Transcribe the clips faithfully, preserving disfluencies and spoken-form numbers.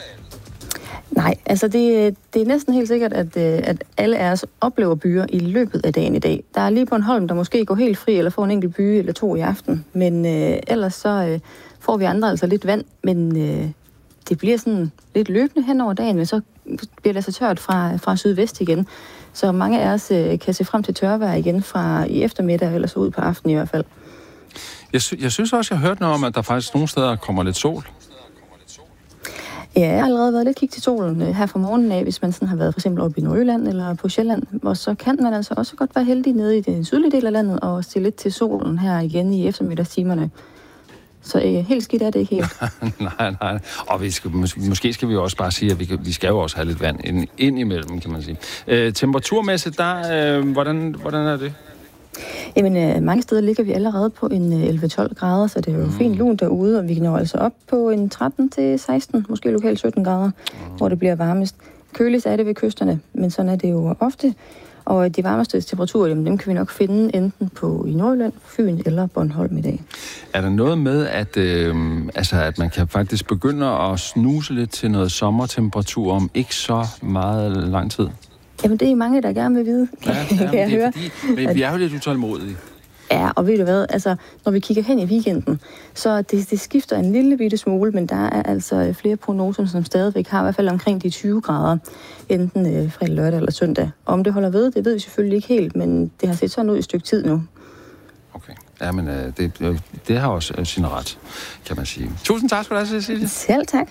Nej, altså det, det er næsten helt sikkert, at, at alle af os oplever byer i løbet af dagen i dag. Der er lige Bornholm, der måske går helt fri, eller får en enkelt by eller to i aften. Men øh, ellers så øh, får vi andre altså lidt vand, men øh, det bliver sådan lidt løbende hen over dagen, men så bliver det så tørt fra, fra sydvest igen. Så mange af os øh, kan se frem til tørvejr igen fra i eftermiddag, eller så ud på aftenen i hvert fald. Jeg, sy- jeg synes også, jeg har hørt noget om, at der faktisk nogle steder kommer lidt sol. Ja, jeg har allerede været lidt kig til solen her fra morgenen af, hvis man sådan har været for eksempel oppe i Nordjylland eller på Sjælland. Og så kan man altså også godt være heldig nede i den sydlige del af landet og se lidt til solen her igen i eftermiddagstimerne. Så øh, helt skidt er det ikke helt. nej, nej. Og vi skal, mås- måske skal vi også bare sige, at vi, kan, vi skal jo også have lidt vand ind, ind imellem, kan man sige. Øh, temperaturmæssigt, der, øh, hvordan, hvordan er det? Jamen, øh, mange steder ligger vi allerede på en øh, elleve til tolv grader, så det er jo mm. fint lunt derude, og vi når altså op på en tretten til seksten, måske lokalt sytten grader, mm. hvor det bliver varmest. Køligst er det ved kysterne, men sådan er det jo ofte. Og de varmeste temperaturer, jamen, dem kan vi nok finde enten på i Nordjylland, Fyn eller Bornholm i dag. Er der noget med, at, øh, altså, at man kan faktisk begynde at snuse lidt til noget sommertemperatur om ikke så meget lang tid? Jamen, det er mange, der gerne vil vide, kan, ja, ja, kan jeg det er høre. Fordi, men vi er jo lidt utålmodige. Ja, og ved du hvad, altså, når vi kigger hen i weekenden, så det, det skifter en lille bitte smule, men der er altså flere prognoser, som stadigvæk har i hvert fald omkring de tyve grader, enten øh, fredag, lørdag eller søndag. Om det holder ved, det ved vi selvfølgelig ikke helt, men det har set sådan ud i et stykke tid nu. Okay, ja, men øh, det, det har også øh, sin ret, kan man sige. Tusind tak skal du have, Cecilie. Selv tak.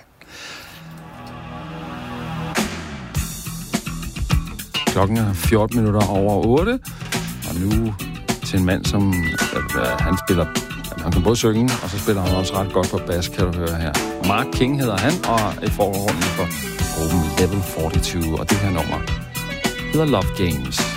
Klokken er fjorten minutter over otte, og nu til en mand, som øh, han spiller, han kan både synge, og så spiller han også ret godt på bas, kan du høre her. Mark King hedder han, og er i forgrunden for gruppen Level fireogfyrre, og det her nummer hedder Love Games.